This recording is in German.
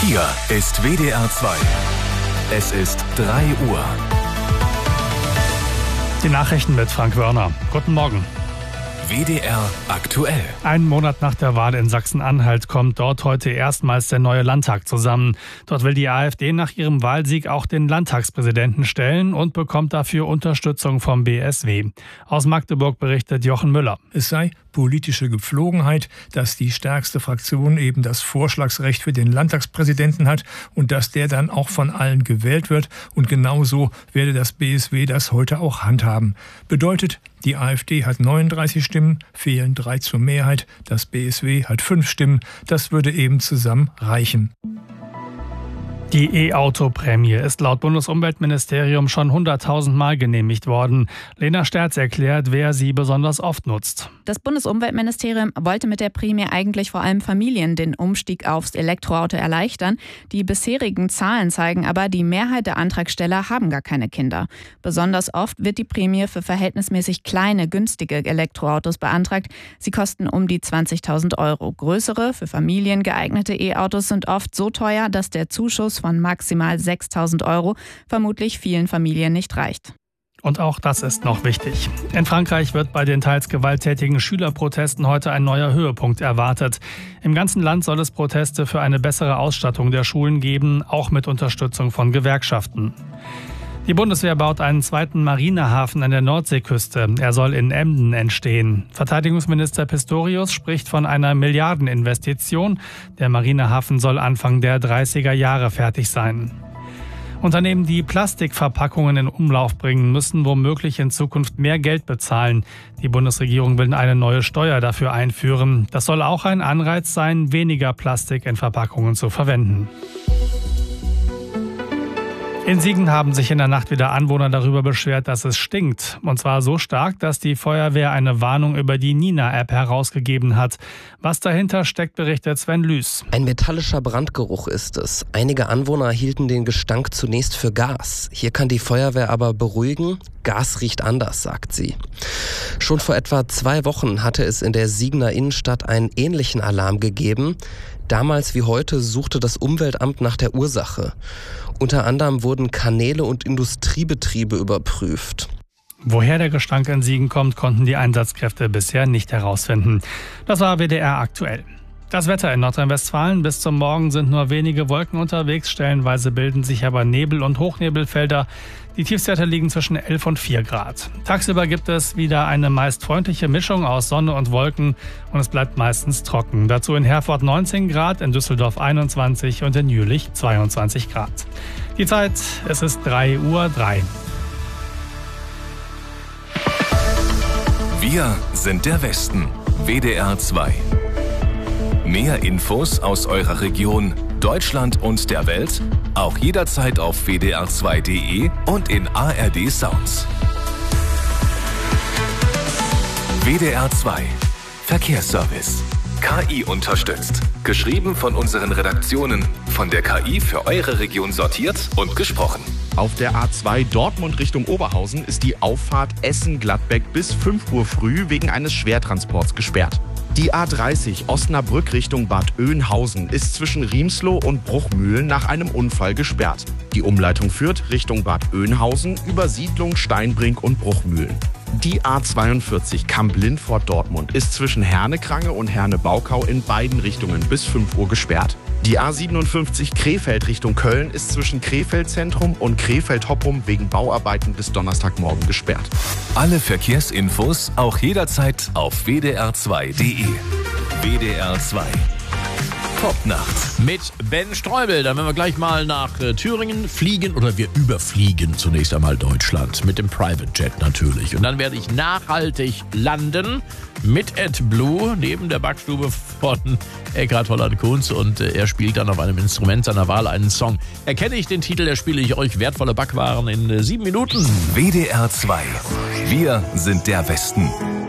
Hier ist WDR 2. Es ist 3 Uhr. Die Nachrichten mit Frank Wörner. Guten Morgen. WDR aktuell. Einen Monat nach der Wahl in Sachsen-Anhalt kommt dort heute erstmals der neue Landtag zusammen. Dort will die AfD nach ihrem Wahlsieg auch den Landtagspräsidenten stellen und bekommt dafür Unterstützung vom BSW. Aus Magdeburg berichtet Jochen Müller. Es sei politische Gepflogenheit, dass die stärkste Fraktion eben das Vorschlagsrecht für den Landtagspräsidenten hat und dass der dann auch von allen gewählt wird. Und genauso werde das BSW das heute auch handhaben. Bedeutet, die AfD hat 39 Stimmen, fehlen 3 zur Mehrheit. Das BSW hat 5 Stimmen. Das würde eben zusammen reichen. Die E-Auto-Prämie ist laut Bundesumweltministerium schon 100.000 Mal genehmigt worden. Lena Sterz erklärt, wer sie besonders oft nutzt. Das Bundesumweltministerium wollte mit der Prämie eigentlich vor allem Familien den Umstieg aufs Elektroauto erleichtern. Die bisherigen Zahlen zeigen aber, die Mehrheit der Antragsteller haben gar keine Kinder. Besonders oft wird die Prämie für verhältnismäßig kleine, günstige Elektroautos beantragt. Sie kosten um die 20.000 Euro. Größere, für Familien geeignete E-Autos sind oft so teuer, dass der Zuschuss von maximal 6.000 Euro vermutlich vielen Familien nicht reicht. Und auch das ist noch wichtig. In Frankreich wird bei den teils gewalttätigen Schülerprotesten heute ein neuer Höhepunkt erwartet. Im ganzen Land soll es Proteste für eine bessere Ausstattung der Schulen geben, auch mit Unterstützung von Gewerkschaften. Die Bundeswehr baut einen zweiten Marinehafen an der Nordseeküste. Er soll in Emden entstehen. Verteidigungsminister Pistorius spricht von einer Milliardeninvestition. Der Marinehafen soll Anfang der 30er Jahre fertig sein. Unternehmen, die Plastikverpackungen in Umlauf bringen, müssen womöglich in Zukunft mehr Geld bezahlen. Die Bundesregierung will eine neue Steuer dafür einführen. Das soll auch ein Anreiz sein, weniger Plastik in Verpackungen zu verwenden. In Siegen haben sich in der Nacht wieder Anwohner darüber beschwert, dass es stinkt. Und zwar so stark, dass die Feuerwehr eine Warnung über die Nina-App herausgegeben hat. Was dahinter steckt, berichtet Sven Lüß. Ein metallischer Brandgeruch ist es. Einige Anwohner hielten den Gestank zunächst für Gas. Hier kann die Feuerwehr aber beruhigen. Gas riecht anders, sagt sie. Schon vor etwa 2 Wochen hatte es in der Siegener Innenstadt einen ähnlichen Alarm gegeben. Damals wie heute suchte das Umweltamt nach der Ursache. Unter anderem wurden Kanäle und Industriebetriebe überprüft. Woher der Gestank in Siegen kommt, konnten die Einsatzkräfte bisher nicht herausfinden. Das war WDR aktuell. Das Wetter in Nordrhein-Westfalen: bis zum Morgen sind nur wenige Wolken unterwegs, stellenweise bilden sich aber Nebel- und Hochnebelfelder. Die Tiefstwerte liegen zwischen 11 und 4 Grad. Tagsüber gibt es wieder eine meist freundliche Mischung aus Sonne und Wolken und es bleibt meistens trocken. Dazu in Herford 19 Grad, in Düsseldorf 21 und in Jülich 22 Grad. Die Zeit, es ist 3:03 Uhr. Wir sind der Westen. WDR 2. Mehr Infos aus eurer Region, Deutschland und der Welt auch jederzeit auf wdr2.de und in ARD Sounds. WDR 2 Verkehrsservice. KI unterstützt. Geschrieben von unseren Redaktionen. Von der KI für eure Region sortiert und gesprochen. Auf der A2 Dortmund Richtung Oberhausen ist die Auffahrt Essen-Gladbeck bis 5 Uhr früh wegen eines Schwertransports gesperrt. Die A30 Osnabrück Richtung Bad Oeynhausen ist zwischen Riemsloh und Bruchmühlen nach einem Unfall gesperrt. Die Umleitung führt Richtung Bad Oeynhausen über Siedlung Steinbrink und Bruchmühlen. Die A42 Kamp-Lindfort-Dortmund ist zwischen Herne-Krange und Herne-Baukau in beiden Richtungen bis 5 Uhr gesperrt. Die A57 Krefeld Richtung Köln ist zwischen Krefeld-Zentrum und Krefeld-Hoppum wegen Bauarbeiten bis Donnerstagmorgen gesperrt. Alle Verkehrsinfos auch jederzeit auf wdr2.de. WDR 2. Popnacht. Mit Ben Streubel. Dann werden wir gleich mal nach Thüringen fliegen oder wir überfliegen zunächst einmal Deutschland. Mit dem Private Jet natürlich. Und dann werde ich nachhaltig landen mit AdBlue neben der Backstube von Eckhard Holland-Kunz. Und er spielt dann auf einem Instrument seiner Wahl einen Song. Erkenne ich den Titel, der spiele ich euch wertvolle Backwaren in 7 Minuten. WDR 2. Wir sind der Westen.